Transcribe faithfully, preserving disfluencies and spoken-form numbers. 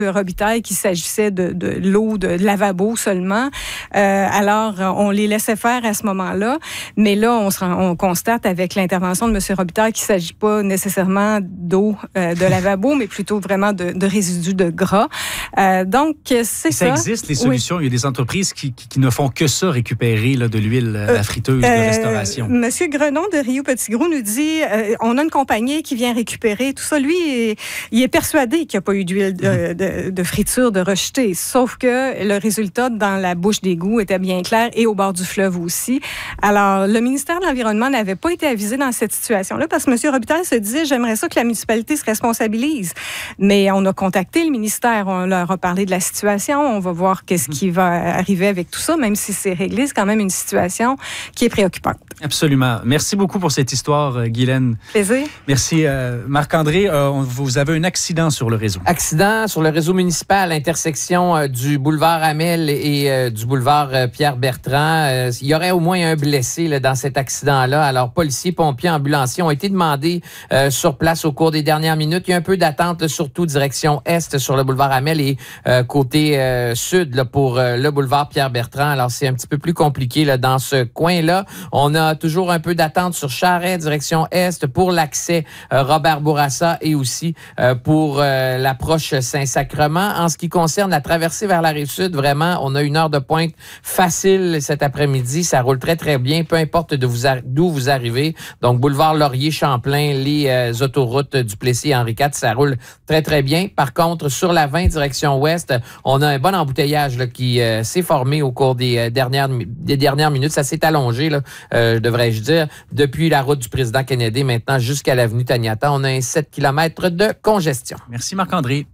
Robitaille qu'il s'agissait de, de l'eau de lavabo seulement. Euh, alors, on les laissait faire à ce moment-là. Mais là, on, se rend, on constate avec l'intervention de M. Robitaille qu'il ne s'agit pas nécessairement d'eau euh, de lavabo, mais plutôt vraiment de, de résidus de gras. Euh, donc, c'est ça. Ça existe, les solutions. Oui. Il y a des entreprises qui, qui, qui ne font que ça, récupérer là, de l'huile à euh, friteuse euh, de restauration. M. Grenon de Rio Petit-Gros nous dit euh, on a une compagnie qui vient récupérer tout ça. Lui, il, il est persuadé qu'il n'y a pas eu d'huile de, mm-hmm. de de friture, de rejeter. Sauf que le résultat dans la bouche d'égout était bien clair et au bord du fleuve aussi. Alors, le ministère de l'Environnement n'avait pas été avisé dans cette situation-là parce que M. Robitaille se disait, j'aimerais ça que la municipalité se responsabilise. Mais on a contacté le ministère, on leur a parlé de la situation, on va voir qu'est-ce qui va arriver avec tout ça, même si c'est réglé, c'est quand même une situation qui est préoccupante. Absolument. Merci beaucoup pour cette histoire, Guylaine. Plaisir. Merci. Euh, Marc-André, euh, vous avez un accident sur le réseau. Accident sur le réseau municipal, l'intersection euh, du boulevard Hamel et euh, du boulevard euh, Pierre-Bertrand. Euh, il y aurait au moins un blessé là, dans cet accident-là. Alors, policiers, pompiers, ambulanciers ont été demandés euh, sur place au cours des dernières minutes. Il y a un peu d'attente, là, surtout direction est sur le boulevard Hamel et euh, côté euh, sud là, pour euh, le boulevard Pierre-Bertrand. Alors, c'est un petit peu plus compliqué là, dans ce coin-là. On a toujours un peu d'attente sur Charest, direction est, pour l'accès euh, Robert-Bourassa et aussi euh, pour euh, l'approche Saint-Sacrement. En ce qui concerne la traversée vers la Rive-Sud, vraiment, on a une heure de pointe facile cet après-midi. Ça roule très, très bien, peu importe d'où vous, arri- d'où vous arrivez. Donc, boulevard Laurier-Champlain, les euh, autoroutes du Plessis et Henri quatre, ça roule très, très bien. Par contre, sur la vingt, direction ouest, on a un bon embouteillage là, qui euh, s'est formé au cours des, euh, dernières, des dernières minutes. Ça s'est allongé, là, euh, devrais-je dire, depuis la route du président Kennedy maintenant jusqu'à l'avenue Taniata. On a un sept kilomètres de congestion. Merci Marc-André.